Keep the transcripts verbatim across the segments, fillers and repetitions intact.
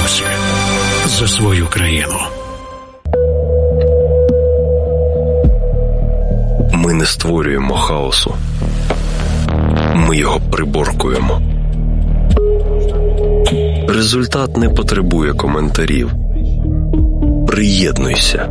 боремося за свою країну. Ми не створюємо хаосу. Ми його приборкуємо. Результат не потребує коментарів. Приєднуйся.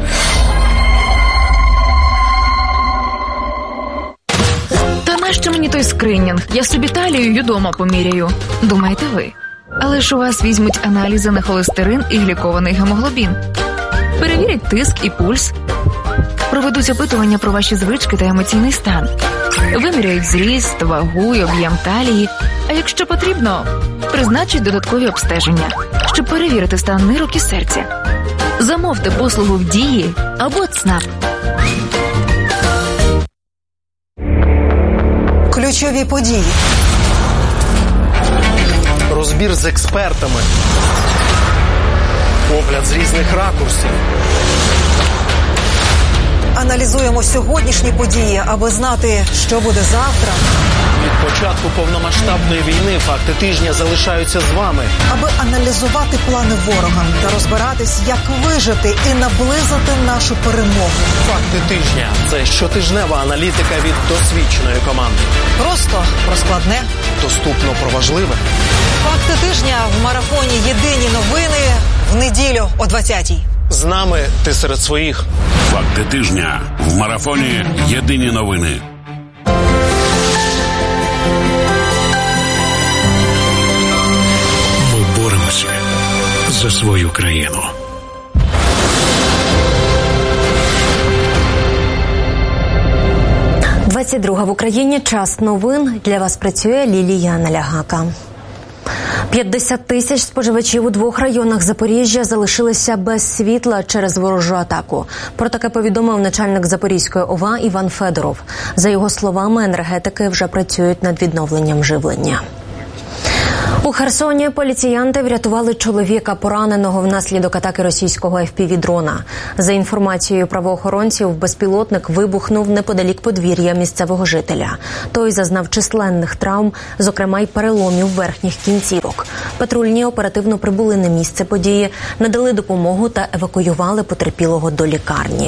Та нащо мені той скринінг? Я собі талію й удома поміряю. Думаєте ви? Але ж у вас візьмуть аналізи на холестерин і глікований гемоглобін. Перевірять тиск і пульс. Проведуть опитування про ваші звички та емоційний стан. Виміряють зріст, вагу й об'єм талії. А якщо потрібно, призначать додаткові обстеження, щоб перевірити стан нирок і серця. Замовте послугу в Дії або ЦНАП. Ключові події. Розбір з експертами. Погляд з різних ракурсів. Аналізуємо сьогоднішні події, аби знати, що буде завтра. Від початку повномасштабної війни факти тижня залишаються з вами. Аби аналізувати плани ворога та розбиратись, як вижити і наблизити нашу перемогу. Факти тижня – це щотижнева аналітика від досвідченої команди. Просто про складне. Доступно про важливе. Факти тижня в марафоні «Єдині новини» в неділю о двадцятій. З нами ти серед своїх. Факти тижня в марафоні «Єдині новини». Ми боремося за свою країну. двадцять друга в Україні. Час новин. Для вас працює Лілія Налягака. п'ятдесят тисяч споживачів у двох районах Запоріжжя залишилися без світла через ворожу атаку. Про таке повідомив начальник Запорізької ОВА Іван Федоров. За його словами, енергетики вже працюють над відновленням живлення. У Херсоні поліціянти врятували чоловіка, пораненого внаслідок атаки російського еф пі ві-дрона. За інформацією правоохоронців, безпілотник вибухнув неподалік подвір'я місцевого жителя. Той зазнав численних травм, зокрема й переломів верхніх кінцівок. Патрульні оперативно прибули на місце події, надали допомогу та евакуювали потерпілого до лікарні.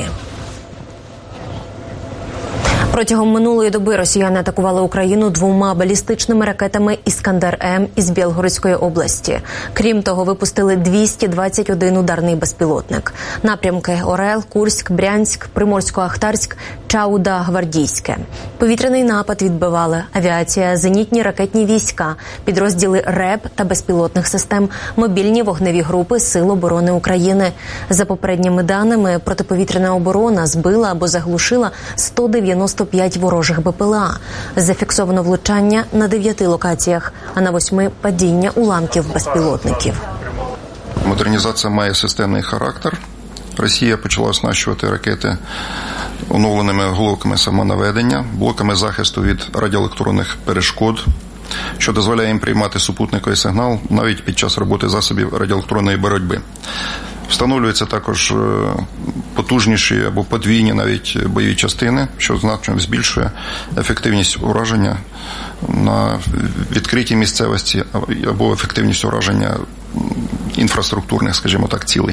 Протягом минулої доби росіяни атакували Україну двома балістичними ракетами «Іскандер-М» із Білгородської області. Крім того, випустили двісті двадцять один ударний безпілотник. Напрямки Орел, Курськ, Брянськ, Приморсько-Ахтарськ, Чауда, Гвардійське. Повітряний напад відбивали авіація, зенітні ракетні війська, підрозділи РЕБ та безпілотних систем, мобільні вогневі групи Сил оборони України. За попередніми даними, протиповітряна оборона збила або заглушила сто дев'яносто п'ять ворожих Б П Л А. Зафіксовано влучання на дев'яти локаціях, а на восьми – падіння уламків безпілотників. Модернізація має системний характер. Росія почала оснащувати ракети оновленими головками самонаведення, блоками захисту від радіоелектронних перешкод, що дозволяє їм приймати супутниковий сигнал навіть під час роботи засобів радіоелектронної боротьби. Встановлюються також потужніші або подвійні навіть бойові частини, що значно збільшує ефективність ураження на відкритій місцевості або ефективність ураження інфраструктурних, скажімо так, цілей.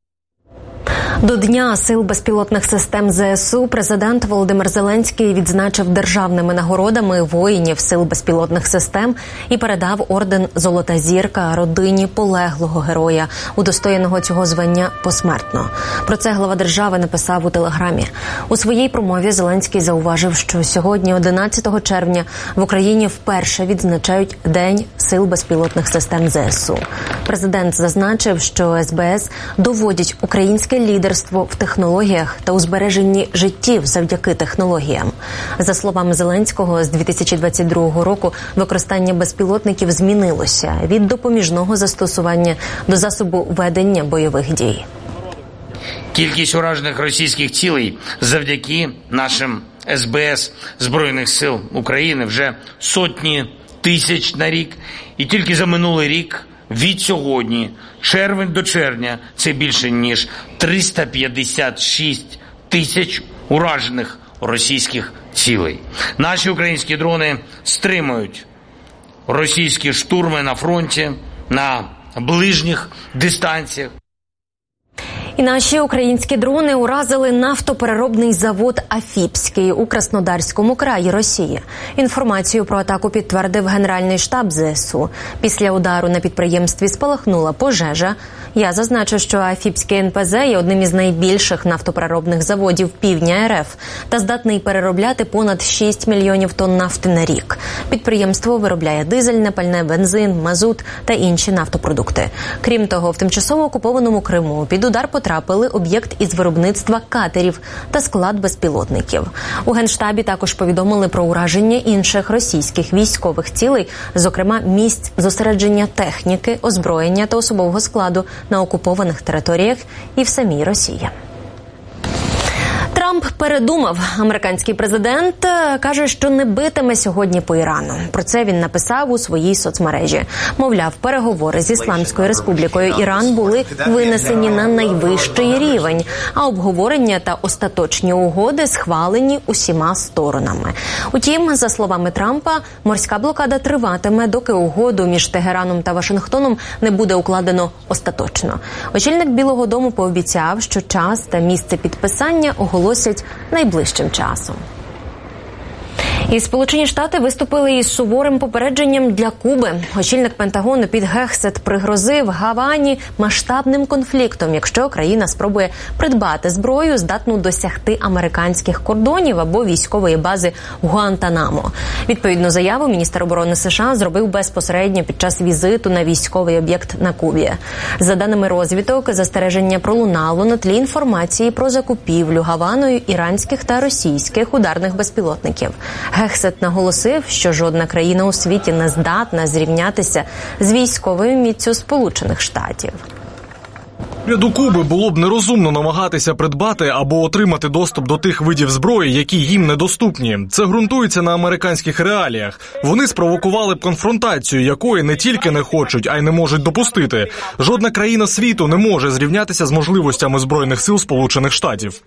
До Дня сил безпілотних систем Зе Ес У президент Володимир Зеленський відзначив державними нагородами воїнів сил безпілотних систем і передав орден «Золота зірка» родині полеглого героя, удостоєного цього звання посмертно. Про це глава держави написав у телеграмі. У своїй промові Зеленський зауважив, що сьогодні, одинадцятого червня, в Україні вперше відзначають День сил безпілотних систем Зе Ес У. Президент зазначив, що Ес Бе Ес доводять українське лідерство в технологіях та у збереженні життів завдяки технологіям. За словами Зеленського, з дві тисячі двадцять другого року використання безпілотників змінилося від допоміжного застосування до засобу ведення бойових дій. Кількість уражених російських цілей завдяки нашим Ес Бе Ес Збройних сил України вже сотні тисяч на рік. І тільки за минулий рік від сьогодні, червень до червня, це більше ніж триста п'ятдесят шість тисяч уражених російських цілей. Наші українські дрони стримують російські штурми на фронті, на ближніх дистанціях. І наші українські дрони уразили нафтопереробний завод «Афіпський» у Краснодарському краї Росії. Інформацію про атаку підтвердив Генеральний штаб зе ес у. Після удару на підприємстві спалахнула пожежа. Я зазначу, що Афіпський ен пе зе є одним із найбільших нафтопереробних заводів півдня ер еф та здатний переробляти понад шість мільйонів тонн нафти на рік. Підприємство виробляє дизельне пальне, бензин, мазут та інші нафтопродукти. Крім того, в тимчасово окупованому Криму під удар потрапили об'єкт із виробництва катерів та склад безпілотників. У Генштабі також повідомили про ураження інших російських військових цілей, зокрема місць зосередження техніки, озброєння та особового складу на окупованих територіях і в самій Росії. Трамп передумав. Американський президент каже, що не битиме сьогодні по Ірану. Про це він написав у своїй соцмережі. Мовляв, переговори з Ісламською Республікою Іран були винесені на найвищий рівень, а обговорення та остаточні угоди схвалені усіма сторонами. Утім, за словами Трампа, морська блокада триватиме, доки угоду між Тегераном та Вашингтоном не буде укладено остаточно. Очільник Білого дому пообіцяв, що час та місце підписання оголосять найближчим часом. І Сполучені Штати виступили із суворим попередженням для Куби. Очільник Пентагону Піт Гексет пригрозив Гавані масштабним конфліктом, якщо країна спробує придбати зброю, здатну досягти американських кордонів або військової бази Гуантанамо. Відповідну заяву міністр оборони США зробив безпосередньо під час візиту на військовий об'єкт на Кубі. За даними розвідок, застереження пролунало на тлі інформації про закупівлю Гаваною іранських та російських ударних безпілотників. Гексет наголосив, що жодна країна у світі не здатна зрівнятися з військовою міццю Сполучених Штатів. Уряду Куби було б нерозумно намагатися придбати або отримати доступ до тих видів зброї, які їм недоступні. Це ґрунтується на американських реаліях. Вони спровокували б конфронтацію, якої не тільки не хочуть, а й не можуть допустити. Жодна країна світу не може зрівнятися з можливостями Збройних сил Сполучених Штатів.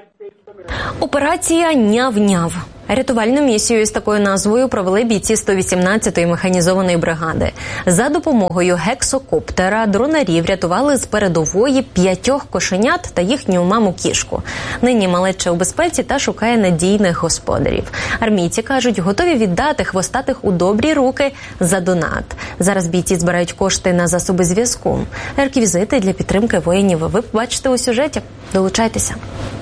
Операція «Няв-няв». Рятувальну місію з такою назвою провели бійці сто вісімнадцятої механізованої бригади. За допомогою гексокоптера дронарів рятували з передової п'ятьох кошенят та їхню маму-кішку. Нині малеча у безпеці та шукає надійних господарів. Армійці кажуть, готові віддати хвостатих у добрі руки за донат. Зараз бійці збирають кошти на засоби зв'язку. Реквізити для підтримки воїнів ви побачите у сюжеті. Долучайтеся.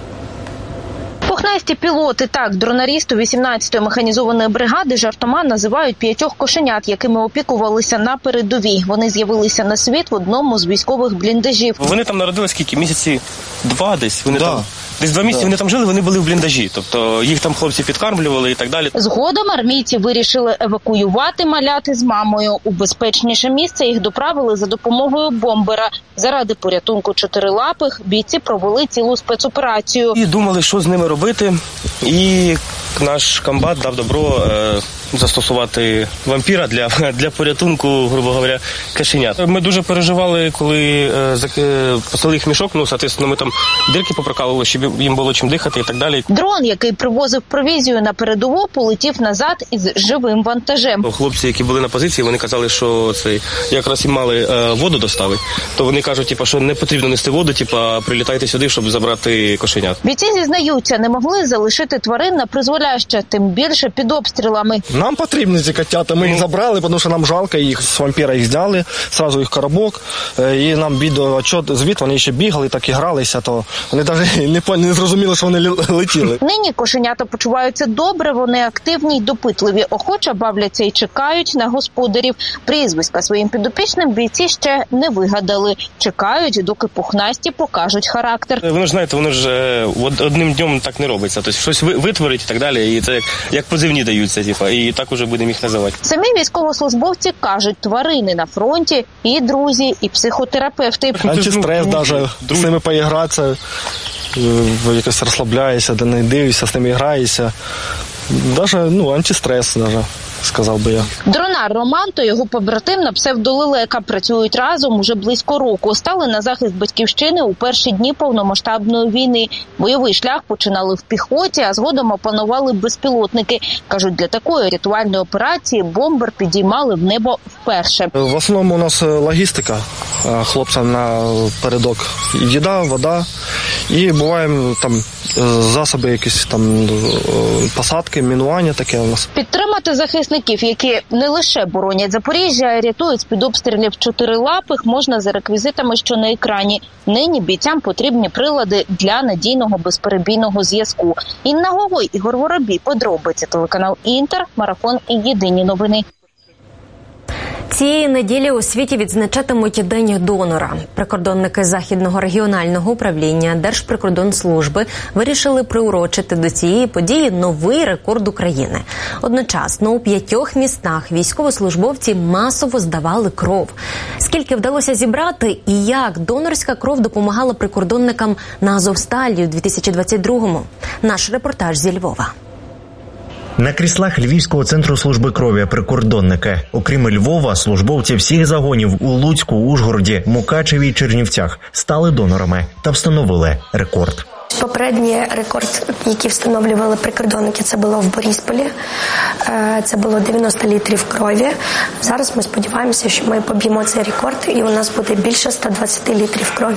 Пухнасті пілоти, так, дронарі сто вісімнадцятої механізованої бригади жартома називають п'ятьох кошенят, якими опікувалися на передовій. Вони з'явилися на світ в одному з військових бліндажів. Вони там народились скільки? Місяці два десь? Вони да. там... Десь два місяці да. вони там жили, вони були в бліндажі. Тобто їх там хлопці підкармлювали і так далі. Згодом армійці вирішили евакуювати маляти з мамою. У безпечніше місце їх доправили за допомогою бомбера. Заради порятунку чотирилапих бійці провели цілу спецоперацію. І думали, що з ними робити. І наш комбат дав добро е, застосувати вампіра для, для порятунку, грубо говоря, кошенят. Ми дуже переживали, коли е, посадили їх в мішок. Ну, соответственно, ми там дирки попрокалували, щоб їм було чим дихати і так далі. Дрон, який привозив провізію на передову, полетів назад із живим вантажем. Хлопці, які були на позиції, вони казали, що це якраз їм мали е, воду доставити. То вони кажуть, типу, що не потрібно нести воду, типу, прилітайте сюди, щоб забрати кошенят. Бійці зізнаються, не могли залишити тварин на призволяще, тим більше під обстрілами. Нам потрібні ці котята, ми їх забрали, тому що нам жалко, їх з вампіра їх зняли, одразу їх коробок, і нам відеоотчет, звіт, вони ще бігали, так і гралися, то вони навіть не, не зрозуміли, що вони летіли. Нині кошенята почуваються добре, вони активні й допитливі, охоче бавляться і чекають на господарів. Прізвиська своїм підопічним бійці ще не вигадали. Чекають, доки пухнасті покажуть характер. Воно ж, знаєте, воно ж одним днем так не робиться. Тобто щось витворить і так далі, і це як, як позивні даються, типу, і так уже будемо їх називати. Самі військовослужбовці кажуть, тварини на фронті і друзі, і психотерапевти. Антистрес навіть, з ними поігратися, якось розслабляєшся, де не дивишся, з ними граєшся. Даже, ну, антистрес, даже, сказав би я. Дронар Роман та його побратим на псевдолелека працюють разом уже близько року. Стали на захист батьківщини у перші дні повномасштабної війни. Бойовий шлях починали в піхоті, а згодом опанували безпілотники. Кажуть, для такої рятувальної операції бомбер підіймали в небо вперше. В основному у нас логістика. Хлопцям на передок їда, вода. І буває там засоби якісь там посадки, мінування таке у нас. Підтримати захисників, які не лише боронять Запоріжжя, а рятують з-під обстрілів чотирилапих, можна за реквізитами, що на екрані. Нині бійцям потрібні прилади для надійного безперебійного зв'язку. Інна Гогой, Ігор Воробій, подробиці, телеканал Інтер, Марафон і Єдині новини. Цієї неділі у світі відзначатимуть День донора. Прикордонники Західного регіонального управління Держприкордонслужби вирішили приурочити до цієї події новий рекорд України. Одночасно у п'ятьох містах військовослужбовці масово здавали кров. Скільки вдалося зібрати і як донорська кров допомагала прикордонникам на Азовсталі у дві тисячі двадцять другому? Наш репортаж зі Львова. На кріслах Львівського центру служби крові прикордонники. Окрім Львова, службовці всіх загонів у Луцьку, Ужгороді, Мукачеві і Чернівцях стали донорами та встановили рекорд. Попередній рекорд, який встановлювали прикордонники, це було в Борисполі. Це було дев'яносто літрів крові. Зараз ми сподіваємося, що ми поб'ємо цей рекорд і у нас буде більше ста двадцяти літрів крові.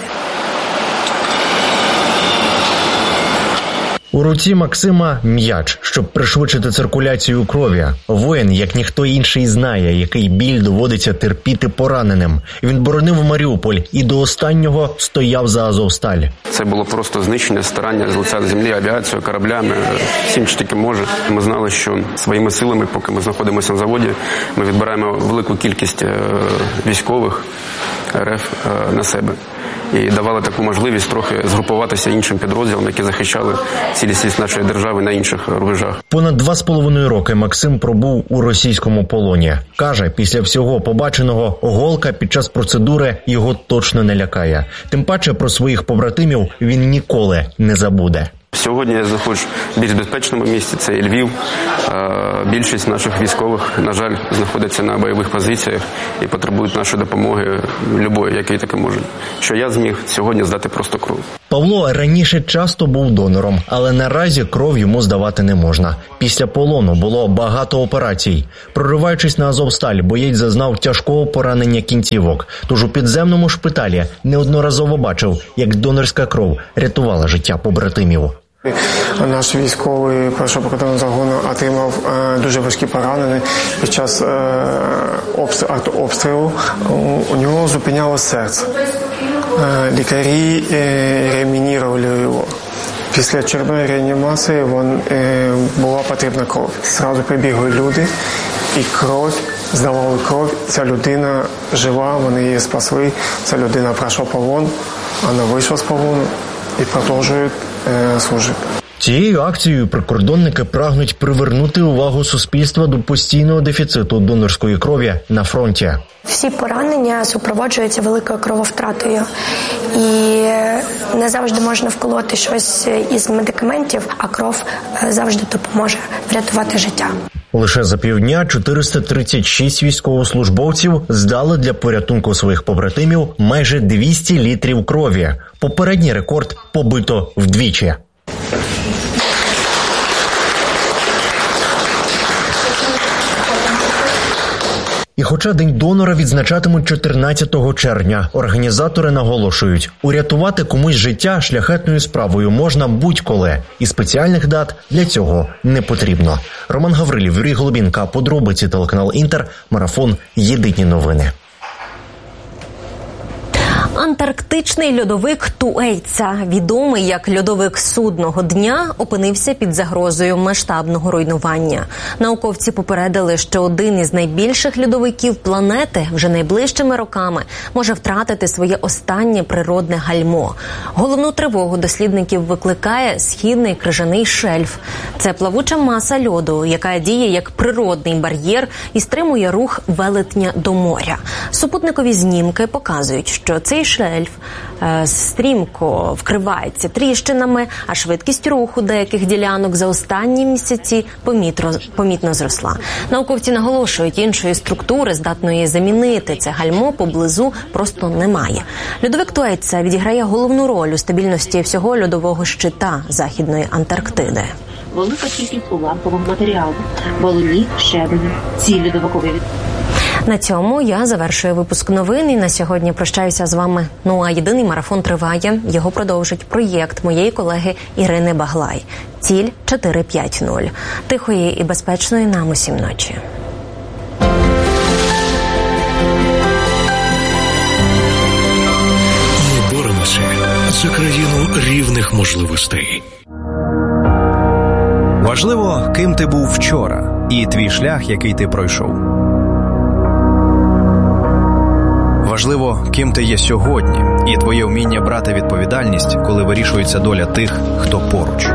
У руці Максима м'яч, щоб пришвидшити циркуляцію крові. Воїн, як ніхто інший, знає, який біль доводиться терпіти пораненим. Він боронив Маріуполь і до останнього стояв за Азовсталь. Це було просто знищення, старання з лиця землі, авіацією, кораблями, всім, що тільки може. Ми знали, що своїми силами, поки ми знаходимося на заводі, ми відбираємо велику кількість військових РФ на себе. І давали таку можливість трохи згрупуватися іншим підрозділам, які захищали цілісність нашої держави на інших рубежах. Понад два з половиною роки Максим пробув у російському полоні. Каже, після всього побаченого голка під час процедури його точно не лякає. Тим паче про своїх побратимів він ніколи не забуде. Сьогодні я знаходжусь в більш безпечному місці, це Львів. Більшість наших військових, на жаль, знаходяться на бойових позиціях і потребують нашої допомоги любої, якої таки можуть. Що я зміг сьогодні здати просто кров. Павло раніше часто був донором, але наразі кров йому здавати не можна. Після полону було багато операцій. Прориваючись на Азовсталь, боєць зазнав тяжкого поранення кінцівок. Тож у підземному шпиталі неодноразово бачив, як донорська кров рятувала життя побратимів. Наш військовий першого прикордонного загону отримав е, дуже важкі поранення. Під час е, обстрілу, обстрілу у нього зупиняло серце. Е, лікарі е, реанімували його. Після очередної реанімації вон, е, була потрібна кров. Зразу прибігли люди і кров, здавали кров. Ця людина жива, вони її спасли. Ця людина пройшла полон, вона вийшла з полону і продовжує е, служити. Цією акцією прикордонники прагнуть привернути увагу суспільства до постійного дефіциту донорської крові на фронті. Всі поранення супроводжуються великою крововтратою. І не завжди можна вколоти щось із медикаментів, а кров завжди допоможе врятувати життя. Лише за півдня чотириста тридцять шість військовослужбовців здали для порятунку своїх побратимів майже двісті літрів крові. Попередній рекорд побито вдвічі. І хоча День донора відзначатимуть чотирнадцятого червня, організатори наголошують, урятувати комусь життя шляхетною справою можна будь-коли, і спеціальних дат для цього не потрібно. Роман Гаврилів, Юрій Голубінка, подробиці, телеканал Інтер, Марафон, Єдині новини. Антарктичний льодовик Туейца, відомий як льодовик судного дня, опинився під загрозою масштабного руйнування. Науковці попередили, що один із найбільших льодовиків планети вже найближчими роками може втратити своє останнє природне гальмо. Головну тривогу дослідників викликає східний крижаний шельф. Це плавуча маса льоду, яка діє як природний бар'єр і стримує рух велетня до моря. Супутникові знімки показують, що цей шельф е, стрімко вкривається тріщинами, а швидкість руху деяких ділянок за останні місяці помітно, помітно зросла. Науковці наголошують, іншої структури, здатної замінити це гальмо, поблизу просто немає. Льодовик Туейця відіграє головну роль у стабільності всього льодового щита Західної Антарктиди. Велика кількість уламкового матеріалу, валунів, щебенів, ці льодовикові. На цьому я завершую випуск новин і на сьогодні прощаюся з вами. Ну а єдиний марафон триває. Його продовжить проєкт моєї колеги Ірини Баглай. Ціль чотири п'ять нуль. Тихої і безпечної нам усім ночі. Ми боремося за країну рівних можливостей. Важливо, ким ти був вчора, і твій шлях, який ти пройшов. Важливо, ким ти є сьогодні, і твоє вміння брати відповідальність, коли вирішується доля тих, хто поруч.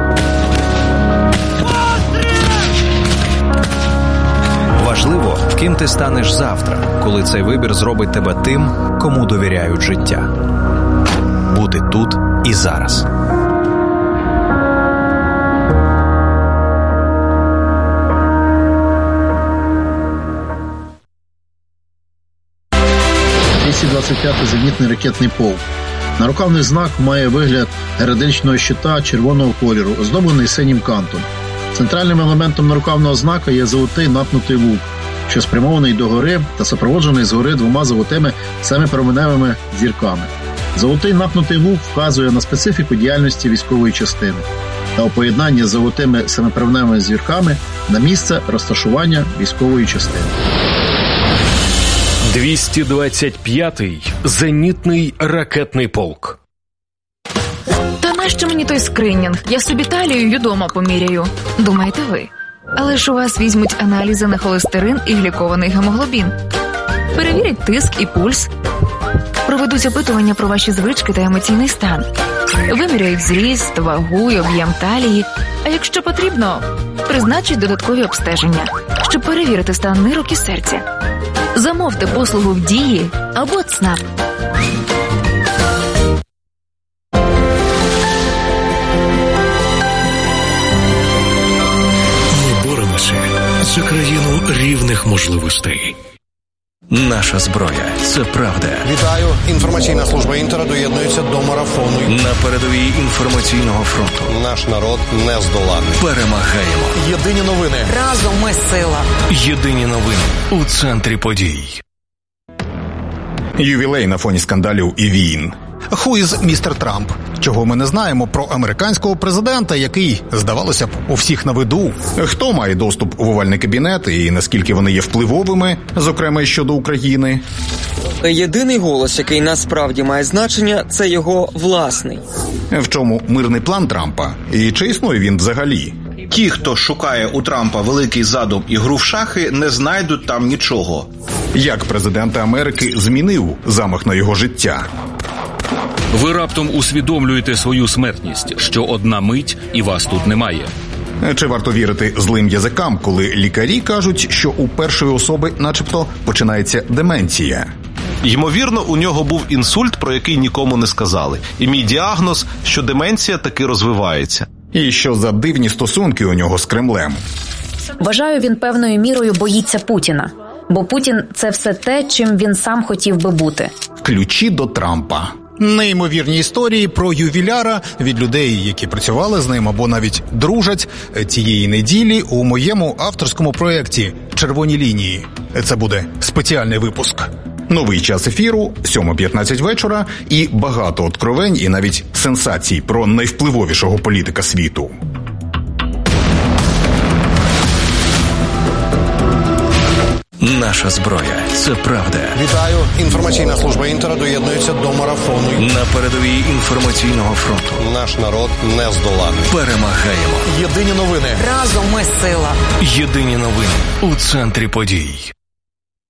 Важливо, ким ти станеш завтра, коли цей вибір зробить тебе тим, кому довіряють життя. Бути тут і зараз. двісті двадцять п'ятий зенітний ракетний полк. Нарукавний знак має вигляд героїчного щита червоного кольору, оздоблений синім кантом. Центральним елементом нарукавного знака є золотий напнутий лук, що спрямований догори та супроводжений згори двома золотими семипроменевими зірками. Золотий напнутий лук вказує на специфіку діяльності військової частини та у поєднанні з золотими семипроменевими зірками на місце розташування військової частини. двісті двадцять п'ятий зенітний ракетний полк. Та нащо мені той скринінг? Я собі талію й удома поміряю. Думаєте ви? Але ж у вас візьмуть аналізи на холестерин і глікований гемоглобін. Перевірять тиск і пульс. Проведуть опитування про ваші звички та емоційний стан. Виміряють зріст, вагу й об'єм талії. А якщо потрібно, призначать додаткові обстеження, щоб перевірити стан нирок і серця. Замовте послугу в Дії або ЦНАП. Ми боремося за країну рівних можливостей. Наша зброя – це правда. Вітаю. Інформаційна служба Інтера доєднується до марафону. На передовій інформаційного фронту. Наш народ не здоланий. Перемагаємо. Єдині новини. Разом ми сила. Єдині новини у центрі подій. Ювілей на фоні скандалів і війн. Ху із містер Трамп? Чого ми не знаємо про американського президента, який, здавалося б, у всіх на виду? Хто має доступ в овальний кабінет і наскільки вони є впливовими, зокрема щодо України? Єдиний голос, який насправді має значення, це його власний. В чому мирний план Трампа? І чи існує він взагалі? Ті, хто шукає у Трампа великий задум і гру в шахи, не знайдуть там нічого. Як президент Америки змінив замах на його життя? Ви раптом усвідомлюєте свою смертність, що одна мить і вас тут немає. Чи варто вірити злим язикам, коли лікарі кажуть, що у першої особи начебто починається деменція? Ймовірно, у нього був інсульт, про який нікому не сказали. І мій діагноз, що деменція таки розвивається. І що за дивні стосунки у нього з Кремлем? Вважаю, він певною мірою боїться Путіна. Бо Путін – це все те, чим він сам хотів би бути. Ключі до Трампа. Неймовірні історії про ювіляра від людей, які працювали з ним або навіть дружать, цієї неділі у моєму авторському проєкті «Червоні лінії». Це буде спеціальний випуск. Новий час ефіру, сьома п'ятнадцять вечора, і багато откровень і навіть сенсацій про найвпливовішого політика світу. Наша зброя – це правда. Вітаю. Інформаційна служба Інтера доєднується до марафону. На передовій інформаційного фронту. Наш народ не здоланий. Перемагаємо. Єдині новини. Разом ми сила. Єдині новини у центрі подій.